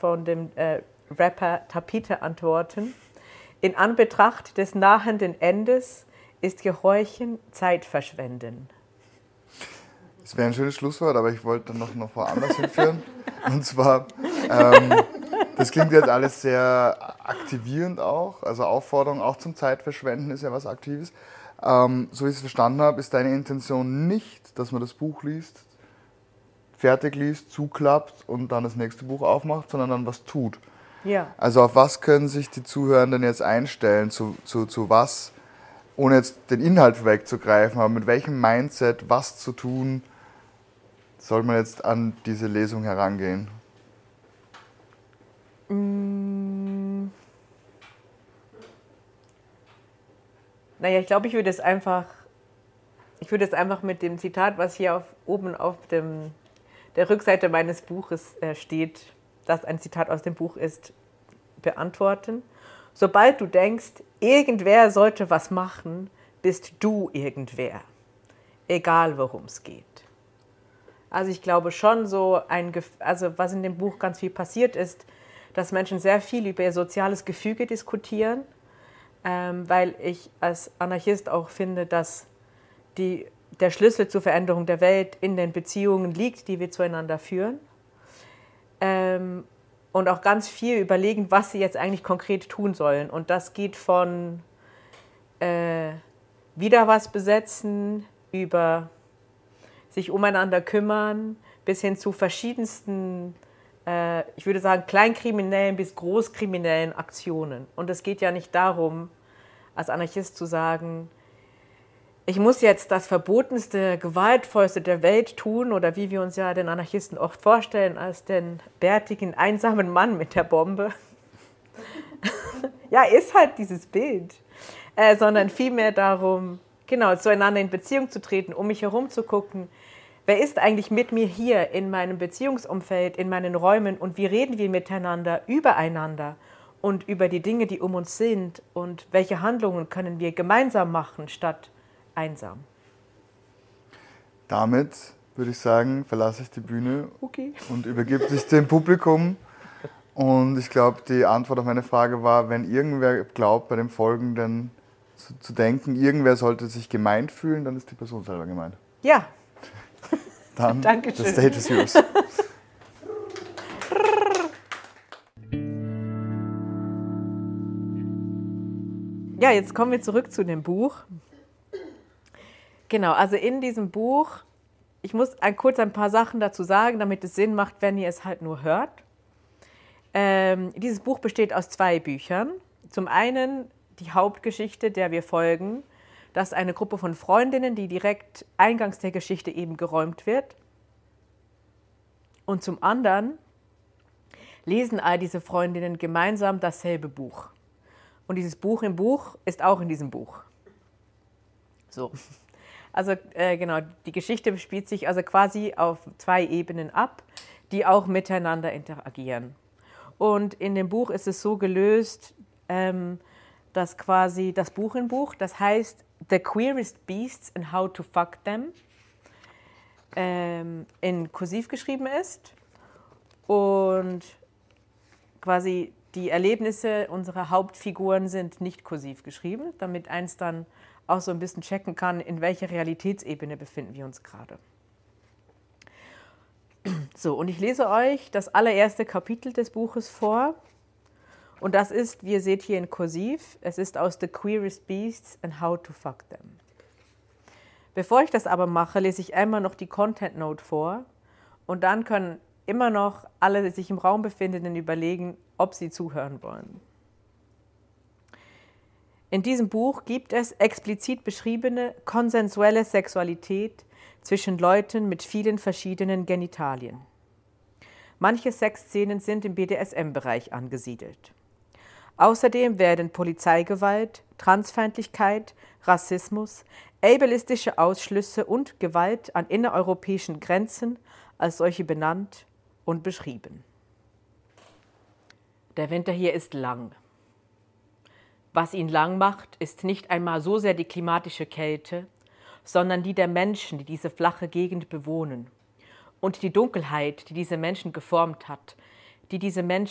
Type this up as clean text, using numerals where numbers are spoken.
von dem Rapper Tapete antworten. In Anbetracht des nahenden Endes ist Gehorchen Zeitverschwenden. Das wäre ein schönes Schlusswort, aber ich wollte dann noch woanders hinführen. Und zwar, das klingt jetzt alles sehr aktivierend auch, also Aufforderung auch zum Zeitverschwenden ist ja was Aktives. So wie ich es verstanden habe, ist deine Intention nicht, dass man das Buch liest, fertig liest, zuklappt und dann das nächste Buch aufmacht, sondern dann was tut. Ja. Also auf was können sich die Zuhörenden jetzt einstellen, zu was, ohne jetzt den Inhalt wegzugreifen, aber mit welchem Mindset, was zu tun, soll man jetzt an diese Lesung herangehen? Naja, ich glaube, ich würde es einfach mit dem Zitat, was hier oben auf der Rückseite meines Buches steht, das ein Zitat aus dem Buch ist, beantworten. Sobald du denkst, irgendwer sollte was machen, bist du irgendwer. Egal, worum es geht. Also ich glaube schon was in dem Buch ganz viel passiert ist, dass Menschen sehr viel über ihr soziales Gefüge diskutieren, weil ich als Anarchist auch finde, dass der Schlüssel zur Veränderung der Welt in den Beziehungen liegt, die wir zueinander führen. Und auch ganz viel überlegen, was sie jetzt eigentlich konkret tun sollen. Und das geht von wieder was besetzen, über sich umeinander kümmern, bis hin zu verschiedensten, ich würde sagen, kleinkriminellen bis großkriminellen Aktionen. Und es geht ja nicht darum, als Anarchist zu sagen, ich muss jetzt das verbotenste, gewaltvollste der Welt tun oder wie wir uns ja den Anarchisten oft vorstellen, als den bärtigen, einsamen Mann mit der Bombe. Ja, ist halt dieses Bild. Sondern vielmehr darum, genau, zueinander in Beziehung zu treten, um mich herum zu gucken, wer ist eigentlich mit mir hier in meinem Beziehungsumfeld, in meinen Räumen und wie reden wir miteinander, übereinander und über die Dinge, die um uns sind und welche Handlungen können wir gemeinsam machen, statt einsam. Damit würde ich sagen, verlasse ich die Bühne Okay. Und übergebe dich dem Publikum. Und ich glaube, die Antwort auf meine Frage war, wenn irgendwer glaubt, bei dem Folgenden zu denken, irgendwer sollte sich gemeint fühlen, dann ist die Person selber gemeint. Ja. Dann, Dankeschön. The stage is yours. Ja, jetzt kommen wir zurück zu dem Buch. Genau, also in diesem Buch, ich muss kurz ein paar Sachen dazu sagen, damit es Sinn macht, wenn ihr es halt nur hört. Dieses Buch besteht aus 2 Büchern. Zum einen die Hauptgeschichte, der wir folgen. Das ist eine Gruppe von Freundinnen, die direkt eingangs der Geschichte eben geräumt wird. Und zum anderen lesen all diese Freundinnen gemeinsam dasselbe Buch. Und dieses Buch im Buch ist auch in diesem Buch. So. Also genau, die Geschichte spielt sich also quasi auf 2 Ebenen ab, die auch miteinander interagieren. Und in dem Buch ist es so gelöst, dass quasi das Buch im Buch, das heißt The Queerest Beasts and How to Fuck Them, in Kursiv geschrieben ist und quasi die Erlebnisse unserer Hauptfiguren sind nicht kursiv geschrieben, damit eins dann auch so ein bisschen checken kann, in welcher Realitätsebene befinden wir uns gerade. So, und ich lese euch das allererste Kapitel des Buches vor. Und das ist, wie ihr seht hier in Kursiv, es ist aus The Queerest Beasts and How to Fuck Them. Bevor ich das aber mache, lese ich einmal noch die Content Note vor und dann können immer noch alle, die sich im Raum befindenden, überlegen, ob sie zuhören wollen. In diesem Buch gibt es explizit beschriebene konsensuelle Sexualität zwischen Leuten mit vielen verschiedenen Genitalien. Manche Sexszenen sind im BDSM-Bereich angesiedelt. Außerdem werden Polizeigewalt, Transfeindlichkeit, Rassismus, ableistische Ausschlüsse und Gewalt an innereuropäischen Grenzen als solche benannt und beschrieben. Der Winter hier ist lang. Was ihn lang macht, ist nicht einmal so sehr die klimatische Kälte, sondern die der Menschen, die diese flache Gegend bewohnen. Und die Dunkelheit, die diese Menschen geformt hat, die diese Menschen